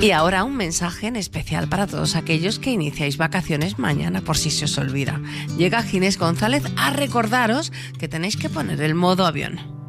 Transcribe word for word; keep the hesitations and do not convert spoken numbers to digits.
Y ahora un mensaje en especial para todos aquellos que iniciáis vacaciones mañana por si se os olvida. Llega Ginés González a recordaros que tenéis que poner el modo avión.